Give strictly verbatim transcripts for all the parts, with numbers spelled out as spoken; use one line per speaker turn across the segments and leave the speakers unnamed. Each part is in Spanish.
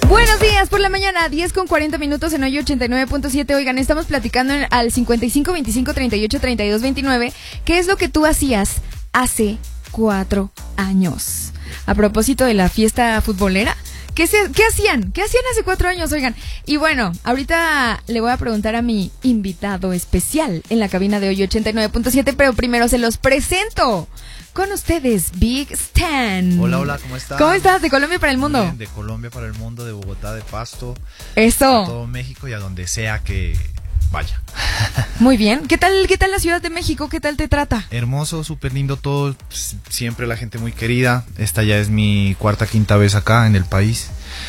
Buenos días por la mañana, diez con cuarenta minutos en hoy ochenta y nueve punto siete. Oigan, estamos platicando en, al cincuenta y cinco, veinticinco, treinta y ocho, treinta y dos, veintinueve. ¿Qué es lo que tú hacías hace cuatro años? A propósito de la fiesta futbolera, ¿qué, se, ¿qué hacían? ¿Qué hacían hace cuatro años? Oigan, y bueno, ahorita le voy a preguntar a mi invitado especial en la cabina de hoy ochenta y nueve punto siete, pero primero se los presento. Con ustedes, Big Stan.
Hola, hola, ¿cómo estás?
¿Cómo estás? De Colombia para el mundo.
Bien, de Colombia para el mundo, de Bogotá, de Pasto.
Eso.
A todo México y a donde sea que vaya.
Muy bien. ¿Qué tal, qué tal la Ciudad de México? ¿Qué tal te trata?
Hermoso, súper lindo todo. Siempre la gente muy querida. Esta ya es mi cuarta, quinta vez acá en el país.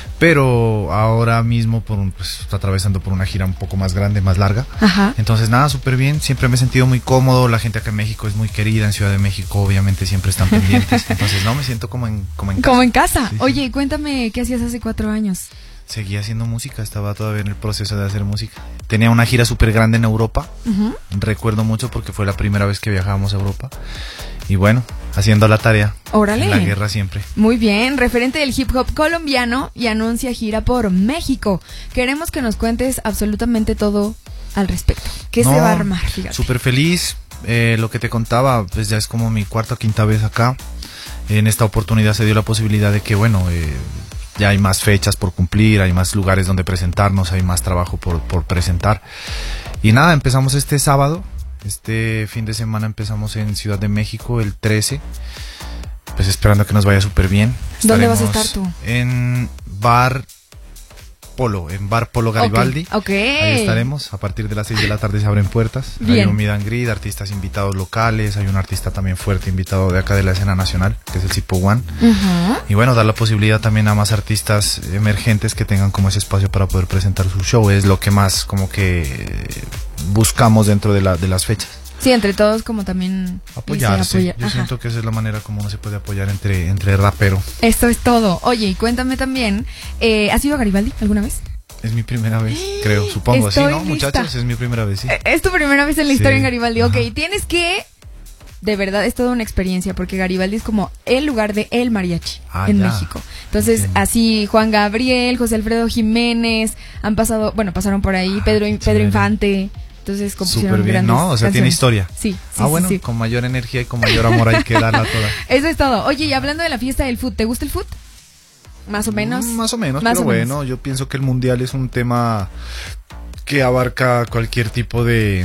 Pero ahora mismo por un, pues, está atravesando por una gira un poco más grande, más larga.
Ajá.
Entonces nada, súper bien. Siempre me he sentido muy cómodo. La gente acá en México es muy querida. En Ciudad de México obviamente siempre están pendientes. Entonces no, me siento como en, como en casa.
Como en casa.
Sí,
Oye,
sí.
Cuéntame, ¿qué hacías hace cuatro años?
Seguía haciendo música, estaba todavía en el proceso de hacer música. Tenía una gira súper grande en Europa. Uh-huh. Recuerdo mucho porque fue la primera vez que viajábamos a Europa. Y bueno, haciendo la tarea.
Órale.
En la guerra siempre.
Muy bien, referente del hip hop colombiano y anuncia gira por México. Queremos que nos cuentes absolutamente todo al respecto. ¿Qué no, se va a armar? Fíjate.
Súper feliz. Eh, lo que te contaba, pues ya es como mi cuarta o quinta vez acá. En esta oportunidad se dio la posibilidad de que, bueno, eh, ya hay más fechas por cumplir, hay más lugares donde presentarnos, hay más trabajo por, por presentar. Y nada, empezamos este sábado. Este fin de semana empezamos en Ciudad de México el trece, pues esperando que nos vaya súper bien.
¿Dónde vas a estar tú?
En Bar Polo, en Bar Polo Garibaldi.
Okay, okay.
Ahí estaremos, a partir de las seis de la tarde se abren puertas.
Bien.
Hay un meet and greet, artistas invitados locales, hay un artista también fuerte invitado de acá de la escena nacional, que es el Cipo One.
Uh-huh.
Y bueno, dar la posibilidad también a más artistas emergentes que tengan como ese espacio para poder presentar su show, es lo que más como que buscamos dentro de, la, de las fechas.
Sí, entre todos como también
apoyarse.
Apoya.
Yo
Ajá.
siento que esa es la manera como uno se puede apoyar entre, entre rapero.
Esto es todo. Oye, y cuéntame también, eh, ¿has ido a Garibaldi alguna vez?
Es mi primera vez, creo, supongo.
Estoy
sí, ¿no,
lista.
muchachos? Es mi primera vez, sí.
Es tu primera vez en la historia sí. en Garibaldi. Ok,
Ajá.
Tienes que... De verdad, es toda una experiencia, porque Garibaldi es como el lugar de el mariachi
ah,
en
ya.
México. Entonces,
Entiendo.
así Juan Gabriel, José Alfredo Jiménez, han pasado, bueno, pasaron por ahí,
ah,
Pedro, Pedro Infante. Entonces, compusieron
súper bien,
grandes
¿no? O sea,
canciones.
tiene historia.
Sí, sí,
Ah,
sí,
bueno,
sí.
con mayor energía y con mayor amor hay que darla toda.
Eso es todo. Oye, y hablando de la fiesta del fútbol, ¿te gusta el fútbol? Más o menos.
Mm, más o menos,
más
pero
o
bueno,
menos.
yo pienso que el mundial es un tema que abarca cualquier tipo de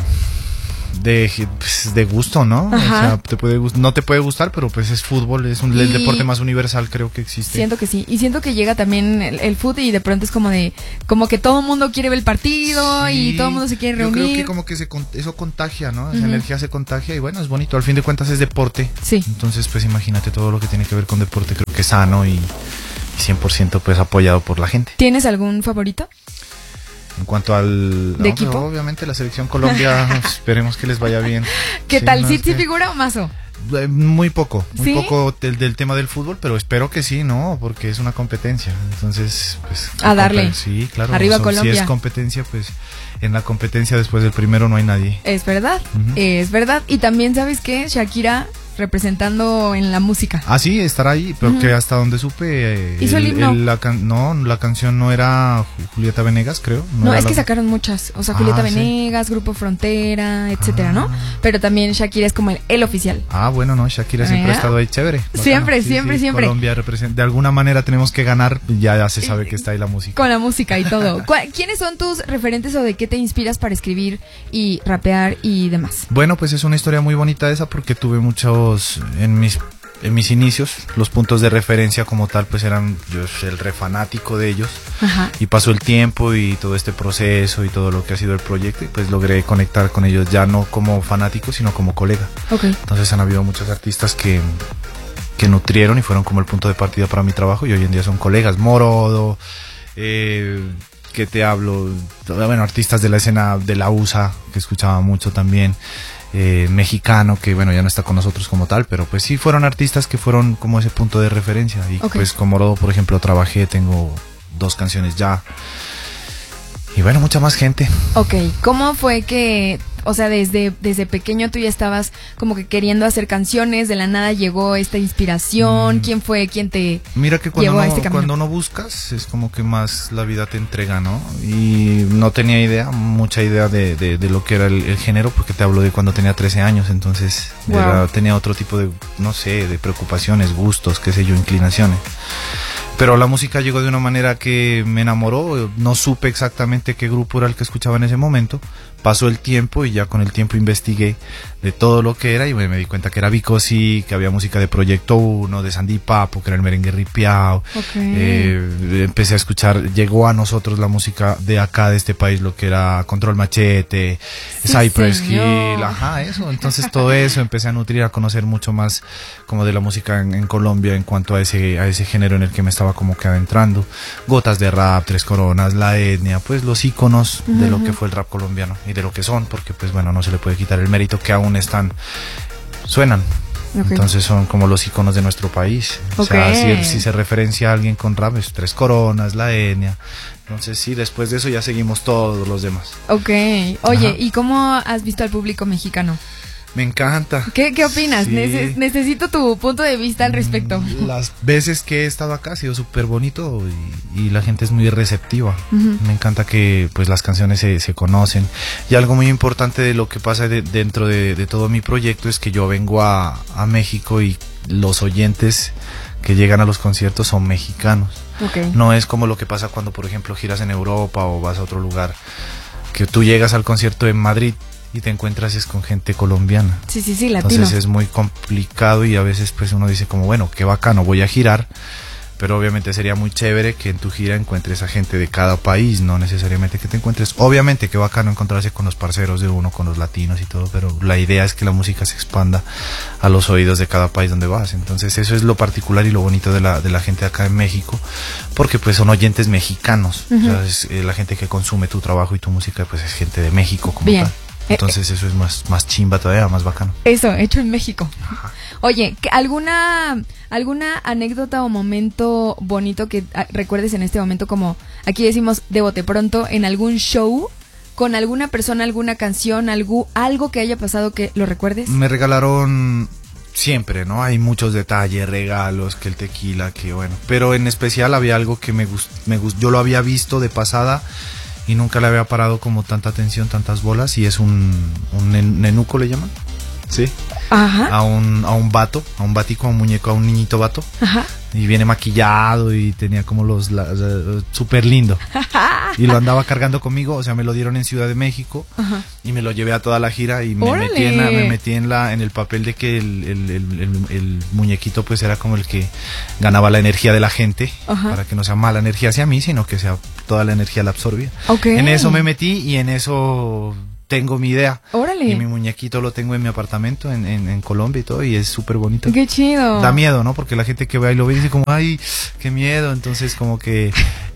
de, pues, de gusto, ¿no?
Ajá.
O sea, te puede, no te puede gustar, pero pues es fútbol, es un, el deporte más universal creo que existe.
Siento que sí, y siento que llega también el, el fútbol y de pronto es como de, como que todo el mundo quiere ver el partido sí, y todo el mundo se quiere reunir.
Yo creo que como que se, eso contagia, ¿no? Esa uh-huh. energía se contagia y bueno, es bonito, al fin de cuentas es deporte.
Sí.
Entonces pues imagínate todo lo que tiene que ver con deporte, creo que es sano y, y cien por ciento pues apoyado por la gente.
¿Tienes algún favorito?
En cuanto al...
¿De
no,
equipo?
Obviamente la selección Colombia, esperemos que les vaya bien.
¿Qué
sí,
tal?
No,
¿Sí,
es
sí
que,
figura o mazo?
Eh, muy poco, muy
¿Sí?
poco del, del tema del fútbol, pero espero que sí, ¿no? Porque es una competencia. Entonces, pues...
A darle.
Sí, claro.
Arriba
o sea,
Colombia.
Si es competencia, pues en la competencia después del primero no hay nadie.
Es verdad,
Uh-huh.
es verdad. Y también, ¿sabes qué? Shakira representando en la música.
Ah, sí, estará ahí, pero uh-huh. que hasta donde supe... Eh,
¿Hizo el, el himno?
El, la can- no, la canción no era Julieta Venegas, creo.
No,
no
es
la...
que sacaron muchas. O sea, Julieta
ah,
Venegas, ¿sí? Grupo Frontera, etcétera,
ah.
¿no? Pero también Shakira es como el, el oficial.
Ah, bueno, no, Shakira siempre
¿Eh?
ha estado ahí chévere. Bacano.
Siempre,
sí,
siempre,
sí,
siempre.
Colombia representa, de alguna manera tenemos que ganar, ya, ya se sabe que está ahí la música.
Con la música y todo. ¿Quiénes son tus referentes o de qué te inspiras para escribir y rapear y demás?
Bueno, pues es una historia muy bonita esa porque tuve muchos, en mis en mis inicios, los puntos de referencia como tal, pues eran yo el re fanático de ellos.
Ajá.
Y pasó el tiempo y todo este proceso y todo lo que ha sido el proyecto y pues logré conectar con ellos ya no como fanático, sino como colega.
Okay.
Entonces han habido muchos artistas que, que nutrieron y fueron como el punto de partida para mi trabajo y hoy en día son colegas. Morodo, eh, que te hablo, bueno, artistas de la escena de la U S A, que escuchaba mucho también. Eh, mexicano, que bueno, ya no está con nosotros como tal, pero pues sí fueron artistas que fueron como ese punto de referencia y okay. pues con Morodo, por ejemplo, trabajé, tengo dos canciones ya Y bueno, mucha más gente.
Ok, ¿cómo fue que, o sea, desde, desde pequeño tú ya estabas como que queriendo hacer canciones, de la nada llegó esta inspiración? Mm. ¿Quién fue? ¿Quién te
Mira que cuando
llevó
no,
a este camino?
Cuando no buscas, es como que más la vida te entrega, ¿no? Y no tenía idea, mucha idea de, de, de lo que era el, el género, porque te hablo de cuando tenía trece años, entonces wow. era, tenía otro tipo de, no sé, de preocupaciones, gustos, qué sé yo, inclinaciones. Pero la música llegó de una manera que me enamoró, no supe exactamente qué grupo era el que escuchaba en ese momento, pasó el tiempo y ya con el tiempo investigué de todo lo que era y bueno, me di cuenta que era Vico Sí, que había música de Proyecto uno, de Sandy Papo, que era el merengue ripiao.
Okay.
Eh, empecé a escuchar, llegó a nosotros la música de acá, de este país, lo que era Control Machete, sí, Cypress Hill, ajá, eso. Entonces todo eso empecé a nutrir, a conocer mucho más como de la música en, en Colombia en cuanto a ese, a ese género en el que me estaba como que adentrando. Gotas de Rap, Tres Coronas, La Etnia, pues los íconos uh-huh. de lo que fue el rap colombiano y de lo que son, porque pues bueno, no se le puede quitar el mérito que aún están, suenan. Okay. Entonces son como los iconos de nuestro país. Okay. O sea, si, si se referencia a alguien con rap, es Tres Coronas, La Etnia. Entonces sí, después de eso ya seguimos todos los demás.
Ok. Oye, ajá. ¿Y cómo has visto al público mexicano?
Me encanta.
¿Qué, qué opinas? Sí. Nece- necesito tu punto de vista al respecto.
Las veces que he estado acá ha sido súper bonito y, y la gente es muy receptiva. Uh-huh. Me encanta que pues las canciones se, se conocen. Y algo muy importante de lo que pasa de, dentro de, de todo mi proyecto es que yo vengo a, a México y los oyentes que llegan a los conciertos son mexicanos.
Okay.
No es como lo que pasa cuando, por ejemplo, giras en Europa o vas a otro lugar, que tú llegas al concierto en Madrid y te encuentras es con gente colombiana.
Sí, sí, sí, latino.
Entonces es muy complicado y a veces pues uno dice como, bueno, qué bacano, voy a girar, pero obviamente sería muy chévere que en tu gira encuentres a gente de cada país, no necesariamente que te encuentres, obviamente qué bacano encontrarse con los parceros de uno, con los latinos y todo, pero la idea es que la música se expanda a los oídos de cada país donde vas. Entonces eso es lo particular y lo bonito de la, de la gente acá en México, porque pues son oyentes mexicanos. Uh-huh. O sea, es, eh, la gente que consume tu trabajo y tu música pues es gente de México como
Bien.
tal. Entonces eso es más, más chimba todavía, más bacano.
Eso, hecho en México. Ajá. Oye, ¿alguna, ¿alguna anécdota o momento bonito que a, recuerdes en este momento, como aquí decimos de bote pronto, en algún show, con alguna persona, alguna canción, algo, algo que haya pasado que lo recuerdes?
Me regalaron siempre, ¿no? Hay muchos detalles, regalos, que el tequila, que bueno. Pero en especial había algo que me gustó, me gust, yo lo había visto de pasada y nunca le había parado como tanta atención, tantas bolas, y es un, un nenuco, ¿le llaman? Sí.
Ajá.
A un, a un vato, a un batico, a un muñeco, a un niñito vato.
Ajá.
Y viene maquillado y tenía como los, uh, súper lindo. Y lo andaba cargando conmigo, o sea, me lo dieron en Ciudad de México. Ajá. Y me lo llevé a toda la gira y me
¡Órale!
metí en la, me metí en la, en el papel de que el, el, el, el, el muñequito pues era como el que ganaba la energía de la gente. Ajá. Para que no sea mala energía hacia mí, sino que sea toda la energía la absorbía.
Okay.
En eso me metí y en eso tengo mi idea.
¡Órale!
Y mi muñequito lo tengo en mi apartamento en, en, en Colombia y todo, y es súper bonito.
¡Qué chido!
Da miedo, ¿no? Porque la gente que ve y lo ve dice como, ay, qué miedo. Entonces como que,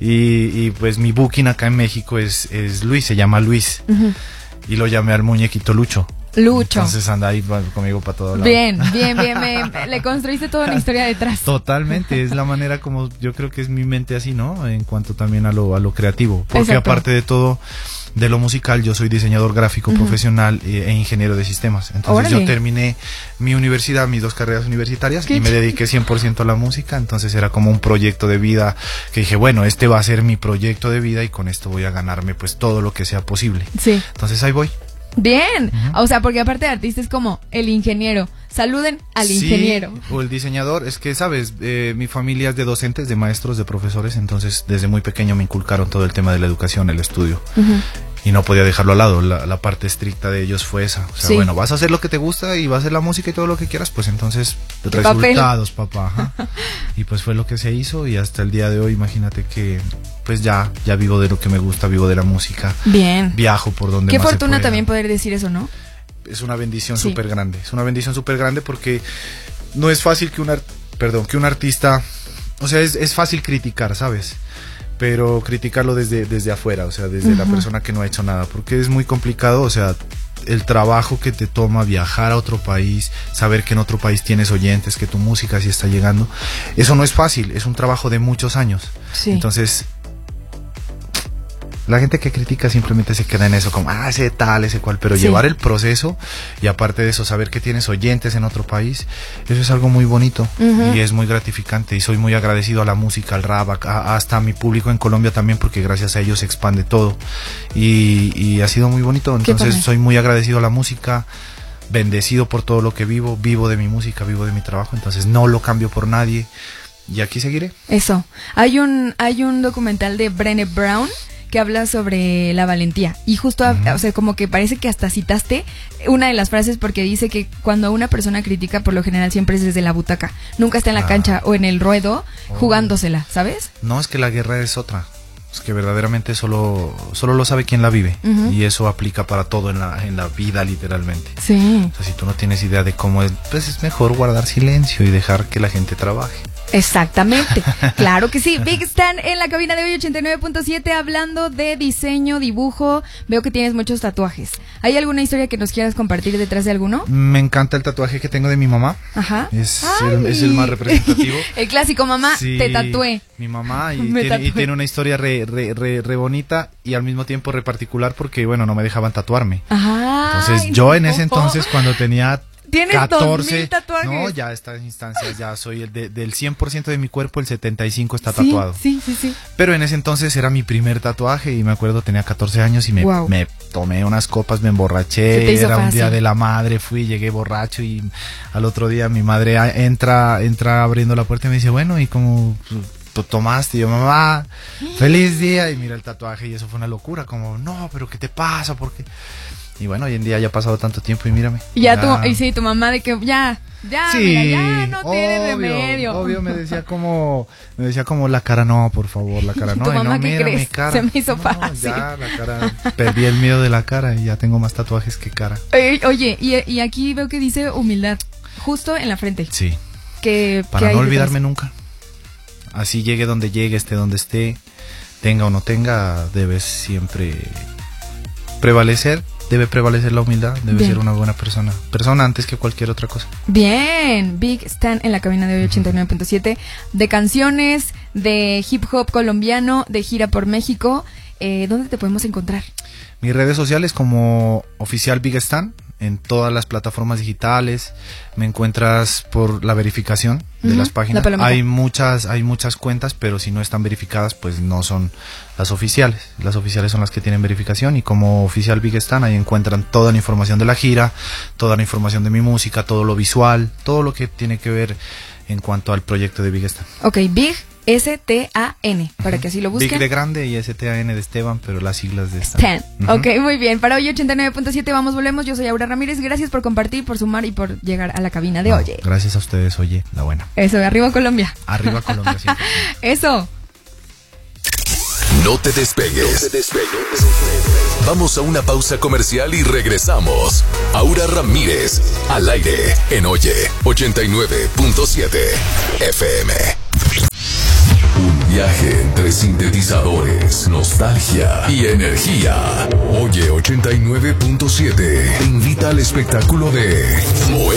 y, y pues mi booking acá en México es, es Luis, se llama Luis. Uh-huh. Y lo llamé al muñequito Lucho.
Lucho.
Entonces anda ahí conmigo para todo lado.
Bien, bien, bien. Me, le construiste toda una historia detrás.
Totalmente, es la manera como yo creo que es mi mente así, ¿no? En cuanto también a lo, a lo creativo. Porque
Exacto.
aparte de todo, de lo musical, yo soy diseñador gráfico uh-huh. profesional e ingeniero de sistemas. Entonces ¡Órale! Yo terminé mi universidad, mis dos carreras universitarias, ¿Qué y me dediqué cien por ciento a la música. Entonces era como un proyecto de vida que dije, bueno, este va a ser mi proyecto de vida y con esto voy a ganarme pues todo lo que sea posible.
Sí.
Entonces ahí voy.
Bien, uh-huh. O sea, porque aparte de artista es como el ingeniero. Saluden al
sí,
ingeniero.
O el diseñador. Es que, sabes, eh, mi familia es de docentes, de maestros, de profesores. Entonces, desde muy pequeño me inculcaron todo el tema de la educación, el estudio. Uh-huh. Y no podía dejarlo al lado. La, la parte estricta de ellos fue esa. O sea, sí. Bueno, vas a hacer lo que te gusta y vas a hacer la música y todo lo que quieras. Pues entonces, resultados, papel. Papá. Ajá. Y pues fue lo que se hizo. Y hasta el día de hoy, imagínate que pues ya, ya vivo de lo que me gusta, vivo de la música.
Bien.
Viajo por donde
Qué
más
fortuna
se pueda.
También poder decir eso, ¿no?
Es una bendición
sí.
súper grande. Es una bendición súper grande porque no es fácil que un, art- perdón, que un artista... O sea, es, es fácil criticar, ¿sabes? Pero criticarlo desde, desde afuera, o sea, desde uh-huh. la persona que no ha hecho nada. Porque es muy complicado, o sea, el trabajo que te toma viajar a otro país, saber que en otro país tienes oyentes, que tu música sí está llegando. Eso no es fácil, es un trabajo de muchos años.
Sí.
Entonces... La gente que critica simplemente se queda en eso, como, ah, ese tal, ese cual, pero sí. Llevar el proceso y aparte de eso, saber que tienes oyentes en otro país, eso es algo muy bonito uh-huh. y es muy gratificante y soy muy agradecido a la música, al rap, a, hasta a mi público en Colombia también, porque gracias a ellos se expande todo y, y ha sido muy bonito, entonces soy muy agradecido a la música, bendecido por todo lo que vivo, vivo de mi música, vivo de mi trabajo, entonces no lo cambio por nadie y aquí seguiré.
Eso, hay un, hay un documental de Brené Brown que habla sobre la valentía y justo, uh-huh. o sea, como que parece que hasta citaste una de las frases porque dice que cuando una persona critica por lo general siempre es desde la butaca, nunca está en la ah. cancha o en el ruedo oh. jugándosela, ¿sabes?
No, es que la guerra es otra, es que verdaderamente solo, solo lo sabe quien la vive uh-huh. y eso aplica para todo en la, en la vida literalmente.
Sí.
O sea, si tú no tienes idea de cómo es, pues es mejor guardar silencio y dejar que la gente trabaje.
Exactamente, claro que sí. Big Stan en la cabina de hoy ochenta y nueve punto siete hablando de diseño, dibujo. Veo que tienes muchos tatuajes. ¿Hay alguna historia que nos quieras compartir detrás de alguno?
Me encanta el tatuaje que tengo de mi mamá.
Ajá.
Es, el, es el más representativo.
El clásico, mamá, sí, te tatué.
Mi mamá y tiene, y tiene una historia re, re, re, re bonita y al mismo tiempo re particular porque, bueno, no me dejaban tatuarme.
Ajá.
Entonces yo en ese entonces cuando tenía
¿Tienes
catorce,
dos mil tatuajes?
No, ya estas instancias, ya soy el de, del cien por ciento de mi cuerpo, el setenta y cinco está
sí,
tatuado.
Sí, sí, sí.
Pero en ese entonces era mi primer tatuaje y me acuerdo tenía catorce años y me, wow. me tomé unas copas, me emborraché, era fácil. Un día de la madre, fui, llegué borracho y al otro día mi madre entra, entra abriendo la puerta y me dice, bueno, ¿y cómo tú tomaste? Y yo, mamá, feliz día, y mira el tatuaje y eso fue una locura, como, no, pero ¿qué te pasa? ¿Por qué? Y bueno, hoy en día ya ha pasado tanto tiempo y mírame.
Y ya, ya. Tu, y sí, tu mamá de que ya, ya,
sí,
mira, ya no
obvio,
tiene remedio.
Obvio, me decía como, me decía como la cara no, por favor, la cara no.
¿Tu mamá
no,
qué
mira
crees?
Mi cara.
Se me hizo
no,
fácil.
Ya, la cara, perdí el miedo de la cara y ya tengo más tatuajes que cara.
Eh, oye, y, y aquí veo que dice humildad, justo en la frente.
Sí.
Que,
Para no olvidarme nunca. Así llegue donde llegue, esté donde esté, tenga o no tenga, debes siempre prevalecer. Debe prevalecer la humildad, debe Bien. ser una buena persona. Persona antes que cualquier otra cosa.
Bien, Big Stan en la cabina de hoy ochenta y nueve punto siete. De canciones, de hip hop colombiano, de gira por México. Eh, ¿Dónde te podemos encontrar?
Mis redes sociales como oficial Big Stan. En todas las plataformas digitales me encuentras por la verificación de uh-huh, las páginas. Hay muchas, hay muchas cuentas, pero si no están verificadas, pues no son las oficiales. Las oficiales son las que tienen verificación y como oficial Big Stan ahí encuentran toda la información de la gira, toda la información de mi música, todo lo visual, todo lo que tiene que ver en cuanto al proyecto de Big Stan.
Ok, Big S T A N, para que así lo busquen.
Big de grande y S T A N de Esteban, pero las siglas de Stan.
Stan. Uh-huh. Ok, muy bien. Para hoy ochenta y nueve punto siete vamos, volvemos. Yo soy Aura Ramírez. Gracias por compartir, por sumar y por llegar a la cabina de
no,
Oye.
Gracias a ustedes, Oye, la buena.
Eso, arriba Colombia.
Arriba Colombia, siempre.
Eso.
No te despegues. No te despegues. Vamos a una pausa comercial y regresamos. Aura Ramírez, al aire, en Oye, ochenta y nueve punto siete F M. Un viaje entre sintetizadores, nostalgia y energía. Oye ochenta y nueve punto siete te invita al espectáculo de Moe